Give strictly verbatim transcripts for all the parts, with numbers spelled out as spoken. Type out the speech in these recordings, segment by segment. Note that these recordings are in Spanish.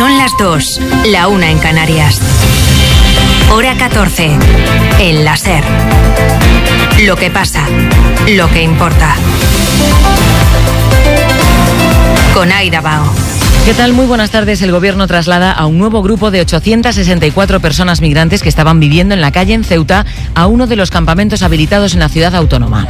Son las dos, la una en Canarias. Hora catorce, en la SER. Lo que pasa, lo que importa. Con Aida Bao. ¿Qué tal? Muy buenas tardes. El Gobierno traslada a un nuevo grupo de ochocientas sesenta y cuatro personas migrantes que estaban viviendo en la calle en Ceuta a uno de los campamentos habilitados en la ciudad autónoma.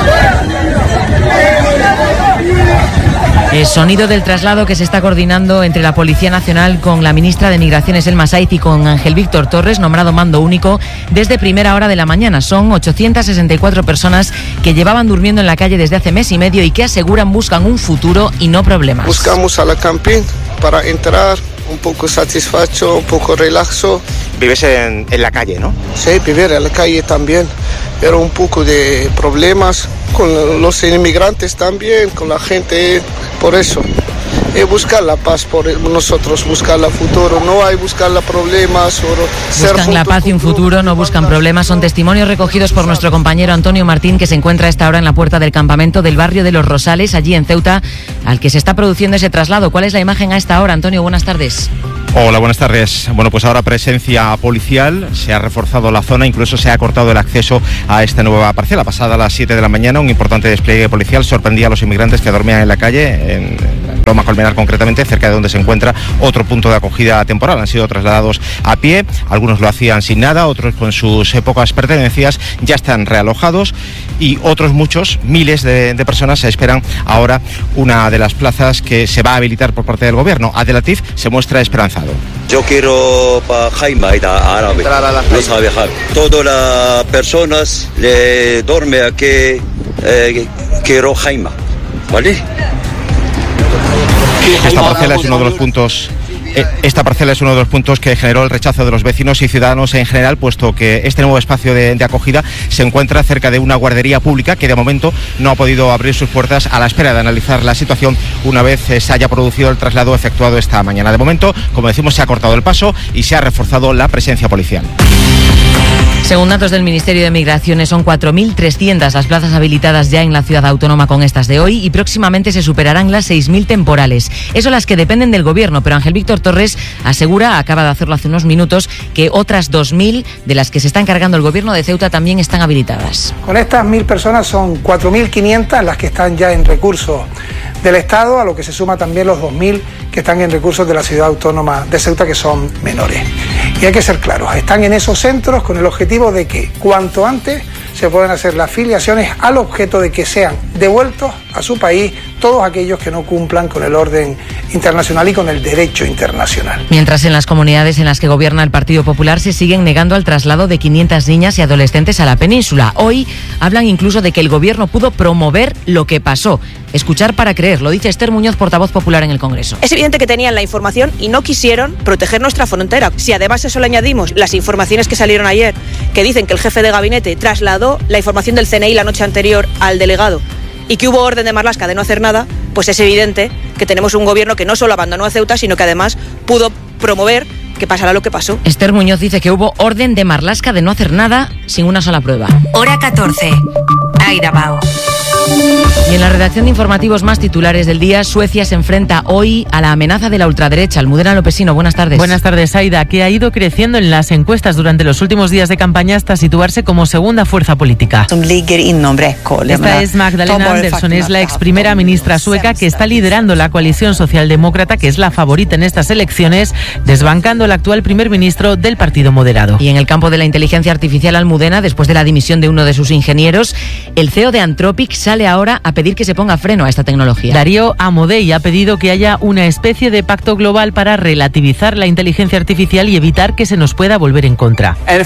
El sonido del traslado que se está coordinando entre la Policía Nacional con la ministra de Migraciones, Elma Saiz, y con Ángel Víctor Torres, nombrado mando único desde primera hora de la mañana. Son ochocientas sesenta y cuatro personas que llevaban durmiendo en la calle desde hace mes y medio y que aseguran buscan un futuro y no problemas. Buscamos a la camping para entrar un poco satisfecho, un poco relaxo. Vives en, en la calle, ¿no? Sí, vivir en la calle también. Era un poco de problemas con los inmigrantes también, con la gente, por eso. Y buscar la paz por nosotros, buscar el futuro, no hay buscar los problemas. Solo buscan la paz y un futuro, no buscan problemas. Son testimonios recogidos por nuestro compañero Antonio Martín, que se encuentra a esta hora en la puerta del campamento del barrio de Los Rosales, allí en Ceuta, al que se está produciendo ese traslado. ¿Cuál es la imagen a esta hora, Antonio? Buenas tardes. Hola, buenas tardes. Bueno, pues ahora presencia policial, se ha reforzado la zona, incluso se ha cortado el acceso a esta nueva parcela. Pasada a las siete de la mañana, un importante despliegue policial sorprendía a los inmigrantes que dormían en la calle, en Loma Colmenar concretamente, cerca de donde se encuentra otro punto de acogida temporal. Han sido trasladados a pie, algunos lo hacían sin nada, otros con sus pocas pertenencias, ya están realojados y otros muchos, miles de, de personas esperan ahora una de las plazas que se va a habilitar por parte del gobierno. Abdelatif se muestra esperanzado. Yo quiero para Jaime, árabe, no sabe viajar. Todas las personas le duermen aquí, eh, quiero Jaime, ¿vale? Esta parcela es uno de los puntos... Esta parcela es uno de los puntos que generó el rechazo de los vecinos y ciudadanos en general, puesto que este nuevo espacio de, de acogida se encuentra cerca de una guardería pública que de momento no ha podido abrir sus puertas a la espera de analizar la situación una vez se haya producido el traslado efectuado esta mañana. De momento, como decimos, se ha cortado el paso y se ha reforzado la presencia policial. Según datos del Ministerio de Migraciones, son cuatro mil trescientas las plazas habilitadas ya en la ciudad autónoma con estas de hoy y próximamente se superarán las seis mil temporales. Eso las que dependen del Gobierno, pero Ángel Víctor Torres asegura, acaba de hacerlo hace unos minutos, que otras dos mil de las que se está encargando el Gobierno de Ceuta también están habilitadas. Con estas mil personas son cuatro mil quinientas las que están ya en recursos del Estado, a lo que se suma también los dos mil que están en recursos de la ciudad autónoma de Ceuta, que son menores. Y hay que ser claros, están en esos centros con el objetivo de que cuanto antes se puedan hacer las filiaciones al objeto de que sean devueltos a su país todos aquellos que no cumplan con el orden internacional y con el derecho internacional. Mientras en las comunidades en las que gobierna el Partido Popular se siguen negando al traslado de quinientas niñas y adolescentes a la península. Hoy hablan incluso de que el Gobierno pudo promover lo que pasó. Escuchar para creer, lo dice Esther Muñoz, portavoz popular en el Congreso. Es evidente que tenían la información y no quisieron proteger nuestra frontera. Si además eso le añadimos las informaciones que salieron ayer, que dicen que el jefe de gabinete trasladó la información del C N I la noche anterior al delegado y que hubo orden de Marlaska de no hacer nada, pues es evidente que tenemos un gobierno que no solo abandonó a Ceuta, sino que además pudo promover que pasará lo que pasó. Esther Muñoz dice que hubo orden de Marlaska de no hacer nada sin una sola prueba. Hora catorce, Aida Bao. Y en la redacción de informativos más titulares del día, Suecia se enfrenta hoy a la amenaza de la ultraderecha. Almudena Lopesino, buenas tardes. Buenas tardes, Aida, que ha ido creciendo en las encuestas durante los últimos días de campaña hasta situarse como segunda fuerza política. Esta es Magdalena Andersson, es la ex primera ministra sueca que está liderando la coalición socialdemócrata, que es la favorita en estas elecciones, desbancando al actual primer ministro del Partido Moderado. Y en el campo de la inteligencia artificial, Almudena, después de la dimisión de uno de sus ingenieros, el C E O de Anthropic sale ahora a pedir que se ponga freno a esta tecnología. Darío Amodei ha pedido que haya una especie de pacto global para relativizar la inteligencia artificial y evitar que se nos pueda volver en contra. El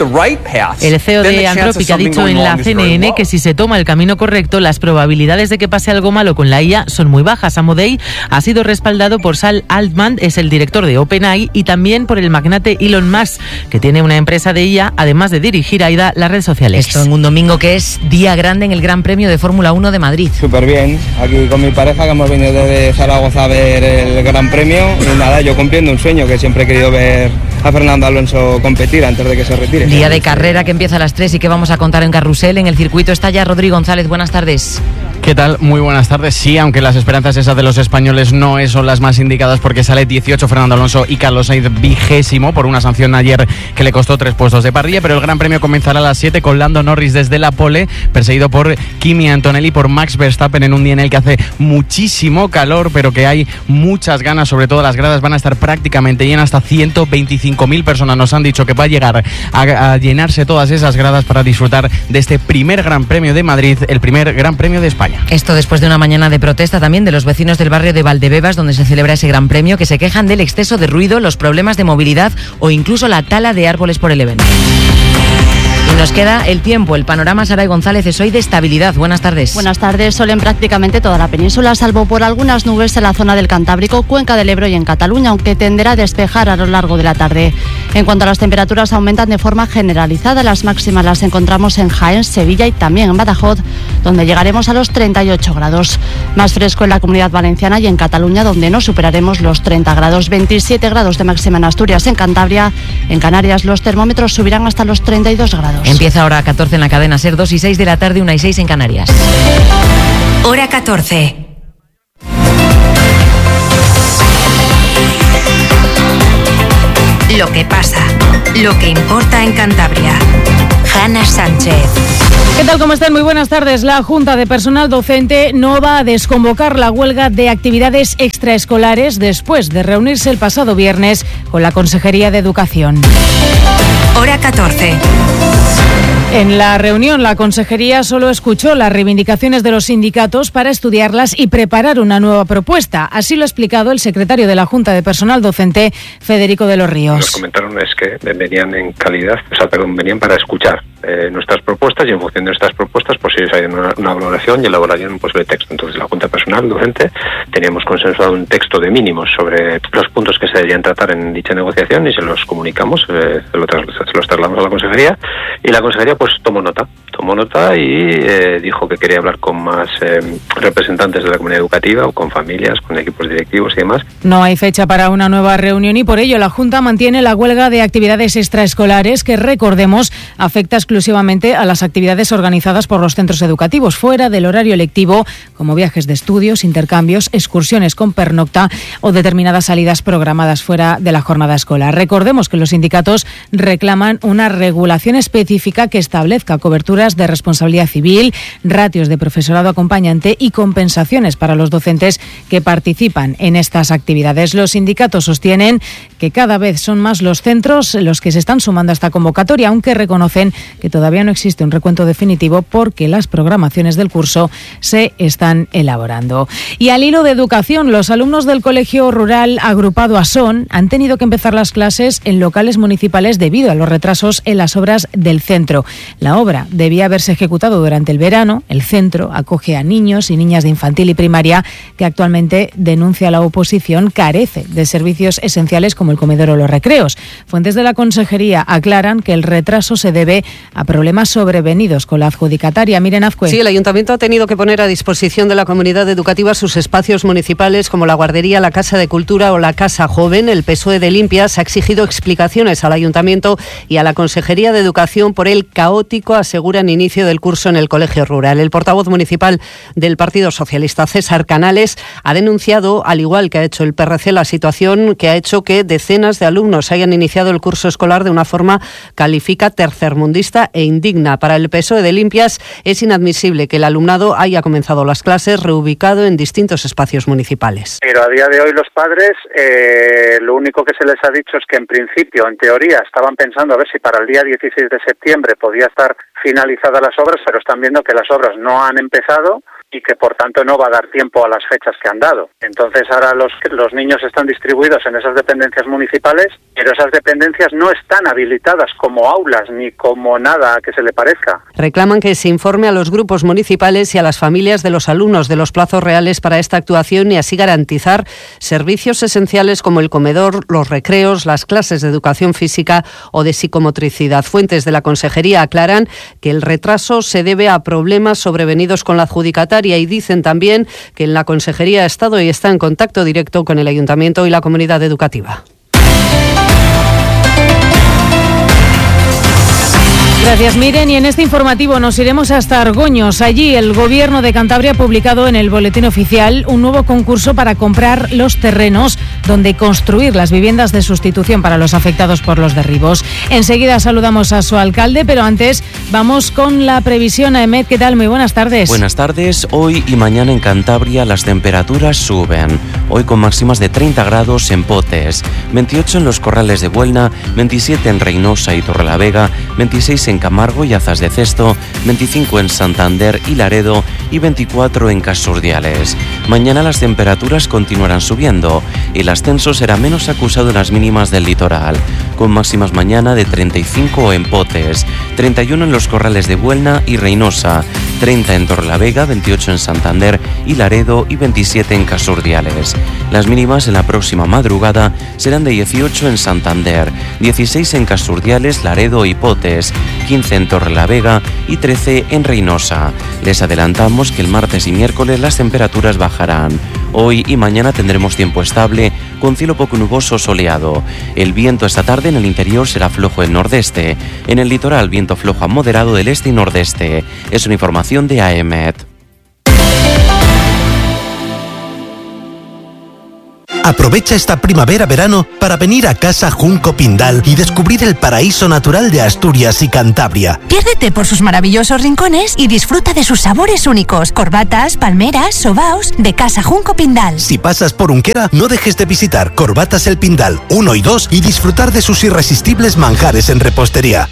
C E O de Anthropic ha dicho en la C N N que si se toma el camino correcto, las probabilidades de que pase algo malo con la I A son muy bajas. Amodei ha sido respaldado por Sam Altman, es el director de OpenAI, y también por el magnate Elon Musk, que tiene una empresa de I A, además de dirigir a Aida las redes sociales. Esto en un domingo que es día grande en el Gran Premio de Fórmula uno de Madrid. Súper bien, aquí con mi pareja, que hemos venido desde Zaragoza a ver el Gran Premio, y nada, yo cumpliendo un sueño, que siempre he querido ver a Fernando Alonso competir antes de que se retire. Día de carrera que empieza a las tres y que vamos a contar en Carrusel. En el circuito está ya Rodrigo González, buenas tardes. ¿Qué tal? Muy buenas tardes. Sí, aunque las esperanzas esas de los españoles no son las más indicadas, porque sale dieciocho Fernando Alonso y Carlos Sainz vigésimo por una sanción ayer que le costó tres puestos de parrilla, pero el Gran Premio comenzará a las siete con Lando Norris desde la pole, perseguido por Kimi Antonelli, por Max Verstappen, en un día en el que hace muchísimo calor, pero que hay muchas ganas. Sobre todo las gradas van a estar prácticamente llenas, hasta ciento veinticinco mil personas nos han dicho que va a llegar a, a llenarse todas esas gradas para disfrutar de este primer Gran Premio de Madrid, el primer Gran Premio de España. Esto después de una mañana de protesta también de los vecinos del barrio de Valdebebas, donde se celebra ese Gran Premio, que se quejan del exceso de ruido, los problemas de movilidad o incluso la tala de árboles por el evento. Y nos queda el tiempo, el panorama. Saray González, es hoy de estabilidad. Buenas tardes. Buenas tardes. Sol en prácticamente toda la península, salvo por algunas nubes en la zona del Cantábrico, Cuenca del Ebro y en Cataluña, aunque tenderá a despejar a lo largo de la tarde. En cuanto a las temperaturas, aumentan de forma generalizada. Las máximas las encontramos en Jaén, Sevilla y también en Badajoz, donde llegaremos a los treinta y ocho grados. Más fresco en la Comunidad Valenciana y en Cataluña, donde no superaremos los treinta grados. veintisiete grados de máxima en Asturias, en Cantabria. En Canarias los termómetros subirán hasta los treinta y dos grados. Empieza hora catorce en la cadena SER, dos y seis de la tarde, una y seis en Canarias. Hora catorce. Lo que pasa, lo que importa en Cantabria. Hanna Sánchez. ¿Qué tal? ¿Cómo están? Muy buenas tardes. La Junta de Personal Docente no va a desconvocar la huelga de actividades extraescolares después de reunirse el pasado viernes con la Consejería de Educación. Hora catorce. En la reunión, la Consejería solo escuchó las reivindicaciones de los sindicatos para estudiarlas y preparar una nueva propuesta. Así lo ha explicado el secretario de la Junta de Personal Docente, Federico de los Ríos. Nos comentaron es que venían en calidad, o sea, perdón, venían para escuchar eh, nuestras propuestas, y en función de nuestras propuestas, pues ellos harían una, una valoración y elaborarían un posible texto. Entonces, la Junta de Personal Docente teníamos consensuado un texto de mínimos sobre los puntos que se deberían tratar en dicha negociación y se los comunicamos, eh, se, lo tras, se los trasladamos a la Consejería, y la Consejería pues tomó nota, tomó nota y eh, dijo que quería hablar con más eh, representantes de la comunidad educativa o con familias, con equipos directivos y demás. No hay fecha para una nueva reunión y por ello la Junta mantiene la huelga de actividades extraescolares que, recordemos, afecta exclusivamente a las actividades organizadas por los centros educativos fuera del horario lectivo, como viajes de estudios, intercambios, excursiones con pernocta o determinadas salidas programadas fuera de la jornada escolar. Recordemos que los sindicatos reclaman una regulación específica que establezca coberturas de responsabilidad civil, ratios de profesorado acompañante y compensaciones para los docentes que participan en estas actividades. Los sindicatos sostienen que cada vez son más los centros los que se están sumando a esta convocatoria, aunque reconocen que todavía no existe un recuento definitivo porque las programaciones del curso se están elaborando. Y al hilo de educación, los alumnos del Colegio Rural Agrupado Asón han tenido que empezar las clases en locales municipales debido a los retrasos en las obras del centro. La obra debía haberse ejecutado durante el verano. El centro acoge a niños y niñas de infantil y primaria que actualmente, denuncia la oposición, carece de servicios esenciales como el comedor o los recreos. Fuentes de la Consejería aclaran que el retraso se debe a problemas sobrevenidos con la adjudicataria. Miren, Azcue. Sí, el Ayuntamiento ha tenido que poner a disposición de la comunidad educativa sus espacios municipales como la guardería, la Casa de Cultura o la Casa Joven. El P S O E de Limpias ha exigido explicaciones al Ayuntamiento y a la Consejería de Educación por el caótico, aseguran, inicio del curso en el colegio rural. El portavoz municipal del Partido Socialista, César Canales, ha denunciado, al igual que ha hecho el P R C, la situación que ha hecho que decenas de alumnos hayan iniciado el curso escolar de una forma, califica, tercermundista e indigna. Para el P S O E de Limpias es inadmisible que el alumnado haya comenzado las clases reubicado en distintos espacios municipales. Pero a día de hoy los padres, eh, lo único que se les ha dicho es que en principio, en teoría, estaban pensando a ver si para el día dieciséis de septiembre podía estar finalizadas las obras, pero están viendo que las obras no han empezado y que por tanto no va a dar tiempo a las fechas que han dado. Entonces ahora los, los niños están distribuidos en esas dependencias municipales, pero esas dependencias no están habilitadas como aulas ni como nada que se le parezca. Reclaman que se informe a los grupos municipales y a las familias de los alumnos de los plazos reales para esta actuación y así garantizar servicios esenciales como el comedor, los recreos, las clases de educación física o de psicomotricidad. Fuentes de la Consejería aclaran que el retraso se debe a problemas sobrevenidos con la adjudicataria y dicen también que en la Consejería ha estado y está en contacto directo con el Ayuntamiento y la comunidad educativa. Gracias, Miren. Y en este informativo nos iremos hasta Argoños. Allí el Gobierno de Cantabria ha publicado en el Boletín Oficial un nuevo concurso para comprar los terrenos donde construir las viviendas de sustitución para los afectados por los derribos. Enseguida saludamos a su alcalde, pero antes vamos con la previsión. Ahmed, ¿qué tal? Muy buenas tardes. Buenas tardes. Hoy y mañana en Cantabria las temperaturas suben. Hoy con máximas de treinta grados en Potes, veintiocho en los Corrales de Buelna, veintisiete en Reynosa y Torrelavega, veintiséis en Camargo y Azas de Cesto, veinticinco en Santander y Laredo y veinticuatro en Casurdiales. Mañana las temperaturas continuarán subiendo y el ascenso será menos acusado en las mínimas del litoral, con máximas mañana de treinta y cinco en Potes, treinta y uno en los Corrales de Buelna y Reynosa, treinta en Torrelavega, veintiocho en Santander y Laredo y veintisiete en Casurdiales. Las mínimas en la próxima madrugada serán de dieciocho en Santander, dieciséis en Casurdiales, Laredo y Potes, quince en Torrelavega y trece en Reynosa. Les adelantamos que el martes y miércoles las temperaturas bajarán. Hoy y mañana tendremos tiempo estable, con cielo poco nuboso soleado. El viento esta tarde en el interior será flojo del nordeste. En el litoral, viento flojo a moderado del este y nordeste. Es una información de A E M E T. Aprovecha esta primavera-verano para venir a Casa Junco Pindal y descubrir el paraíso natural de Asturias y Cantabria. Piérdete por sus maravillosos rincones y disfruta de sus sabores únicos. Corbatas, palmeras, sobaos de Casa Junco Pindal. Si pasas por Unquera, no dejes de visitar Corbatas El Pindal uno y dos y disfrutar de sus irresistibles manjares en repostería.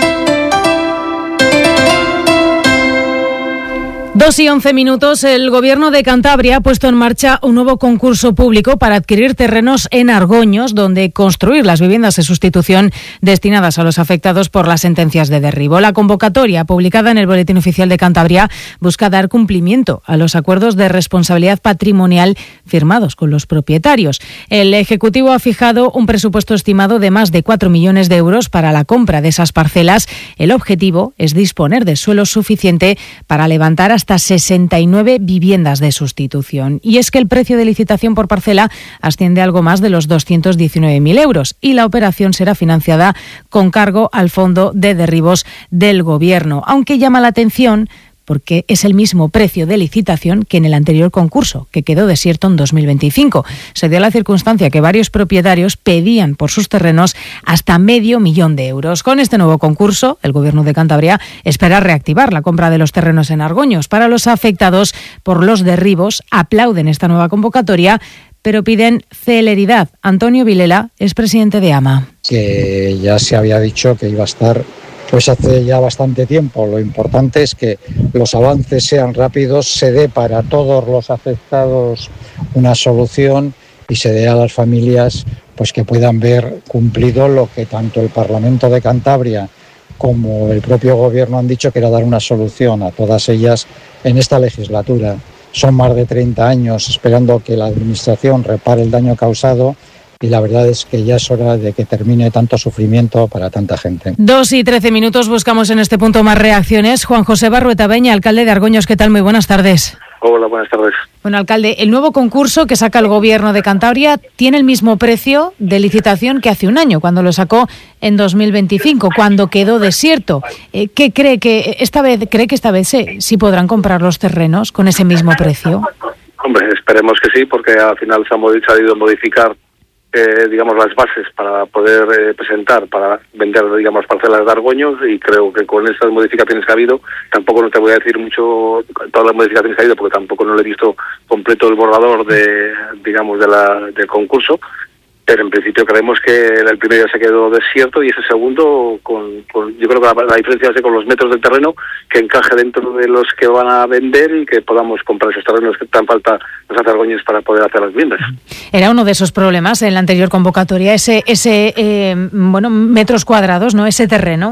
Dos y once minutos, el Gobierno de Cantabria ha puesto en marcha un nuevo concurso público para adquirir terrenos en Argoños, donde construir las viviendas de sustitución destinadas a los afectados por las sentencias de derribo. La convocatoria, publicada en el Boletín Oficial de Cantabria, busca dar cumplimiento a los acuerdos de responsabilidad patrimonial firmados con los propietarios. El Ejecutivo ha fijado un presupuesto estimado de más de cuatro millones de euros para la compra de esas parcelas. El objetivo es disponer de suelo suficiente para levantar hasta sesenta y nueve viviendas de sustitución. Y es que el precio de licitación por parcela asciende a algo más de los doscientos diecinueve mil euros y la operación será financiada con cargo al Fondo de Derribos del Gobierno, aunque llama la atención porque es el mismo precio de licitación que en el anterior concurso, que quedó desierto en dos mil veinticinco. Se dio la circunstancia que varios propietarios pedían por sus terrenos hasta medio millón de euros. Con este nuevo concurso, el Gobierno de Cantabria espera reactivar la compra de los terrenos en Argoños. Para los afectados por los derribos, aplauden esta nueva convocatoria, pero piden celeridad. Antonio Vilela es presidente de AMA. Que ya se había dicho que iba a estar pues hace ya bastante tiempo. Lo importante es que los avances sean rápidos, se dé para todos los afectados una solución y se dé a las familias pues que puedan ver cumplido lo que tanto el Parlamento de Cantabria como el propio Gobierno han dicho, que era dar una solución a todas ellas en esta legislatura. Son más de treinta años esperando que la Administración repare el daño causado y la verdad es que ya es hora de que termine tanto sufrimiento para tanta gente. Dos y trece minutos, buscamos en este punto más reacciones. Juan José Barrueta Beña, alcalde de Argoños, ¿qué tal? Muy buenas tardes. Hola, buenas tardes. Bueno, alcalde, el nuevo concurso que saca el Gobierno de Cantabria tiene el mismo precio de licitación que hace un año, cuando lo sacó en dos mil veinticinco, cuando quedó desierto. Eh, ¿Qué cree que esta vez cree que esta vez sí, sí podrán comprar los terrenos con ese mismo precio? Hombre, esperemos que sí, porque al final se ha sabido modificar Eh, digamos las bases para poder eh, presentar, para vender, digamos, parcelas de Argoños, y creo que con estas modificaciones que ha habido, tampoco no te voy a decir mucho todas las modificaciones que ha habido, porque tampoco no le he visto completo el borrador de, digamos, de la, del concurso, pero en principio creemos que el primero ya se quedó desierto y ese segundo, con, con yo creo que la, la diferencia es con los metros del terreno, que encaje dentro de los que van a vender y que podamos comprar esos terrenos que tan falta nos hace Argoños para poder hacer las viviendas. Era uno de esos problemas en la anterior convocatoria, ese ese eh, bueno metros cuadrados, ¿no? Ese terreno.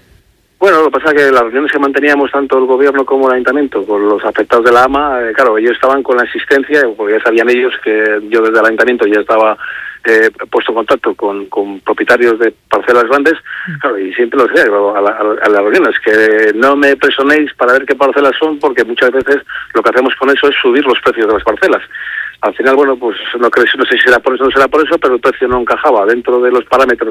Bueno, lo que pasa es que las reuniones que manteníamos tanto el Gobierno como el Ayuntamiento con los afectados de la AMA, eh, claro, ellos estaban con la existencia, porque ya sabían ellos que yo desde el Ayuntamiento ya estaba eh, puesto en contacto con, con propietarios de parcelas grandes, claro, y siempre lo decía a, la, a las reuniones, que no me presionéis para ver qué parcelas son, porque muchas veces lo que hacemos con eso es subir los precios de las parcelas. Al final, bueno, pues no, creo, no sé si será por eso o no será por eso, pero el precio no encajaba dentro de los parámetros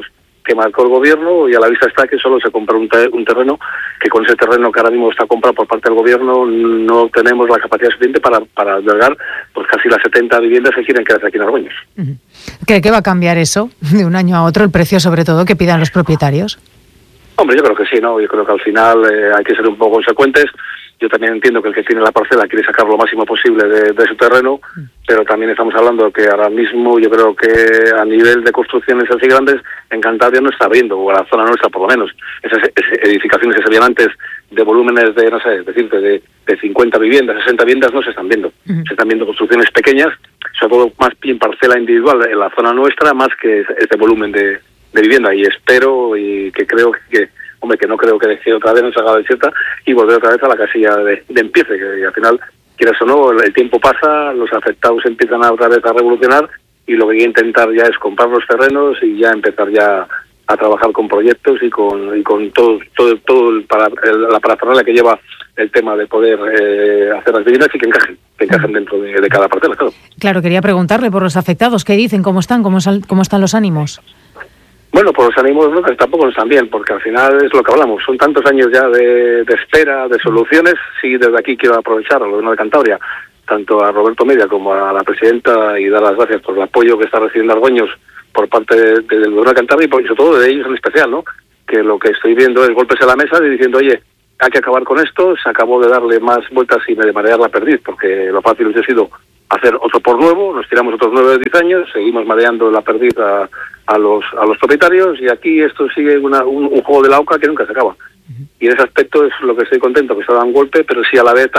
que marcó el gobierno, y a la vista está que solo se compra un, te un terreno, que con ese terreno que ahora mismo está comprado por parte del gobierno no tenemos la capacidad suficiente para, para albergar pues casi las setenta viviendas que quieren quedarse aquí en Argüelles. ¿Cree que va a cambiar eso de un año a otro, el precio sobre todo que pidan los propietarios? Hombre, yo creo que sí, ¿no? Yo creo que al final eh, hay que ser un poco consecuentes. Yo también entiendo que el que tiene la parcela quiere sacar lo máximo posible de, de su terreno, pero también estamos hablando de que ahora mismo yo creo que a nivel de construcciones así grandes, en Cantabria no está abriendo, o a la zona nuestra por lo menos. Esas, esas edificaciones que se veían antes de volúmenes de, no sé, decirte, de, de cincuenta viviendas, sesenta viviendas, no se están viendo. Uh-huh. Se están viendo construcciones pequeñas, sobre todo más bien parcela individual en la zona nuestra, más que este volumen de, de vivienda. Y espero y que creo que... Hombre, que no creo que deje otra vez, no se haga de cierta, y volver otra vez a la casilla de, de empiece, que al final, quieras o no, el, el tiempo pasa, los afectados empiezan a, otra vez a revolucionar, y lo que hay que intentar ya es comprar los terrenos y ya empezar ya a trabajar con proyectos y con y con todo todo todo el para, el, la parafernalia que lleva el tema de poder eh, hacer las viviendas y que encajen, que encajen dentro de, de cada parcela, claro. Claro, quería preguntarle por los afectados, ¿qué dicen? ¿Cómo están? ¿Cómo, sal, cómo están los ánimos? Bueno, por los ánimos no, tampoco no están bien, porque al final es lo que hablamos, son tantos años ya de, de espera, de soluciones. Sí, desde aquí quiero aprovechar al gobierno de Cantabria, tanto a Roberto Media como a la presidenta, y dar las gracias por el apoyo que está recibiendo Argüelles por parte de, de, del gobierno de Cantabria, y por, sobre todo de ellos en especial, ¿no? Que lo que estoy viendo es golpes en la mesa y diciendo, oye, hay que acabar con esto, se acabó de darle más vueltas y de marear la perdiz, porque lo fácil hubiese sido hacer otro por nuevo, nos tiramos otros nueve o diez años, seguimos mareando la perdiz a, a los a los propietarios, y aquí esto sigue una, un, un juego de la oca que nunca se acaba. Uh-huh. Y en ese aspecto es lo que estoy contento, que se da un golpe, pero sí a la vez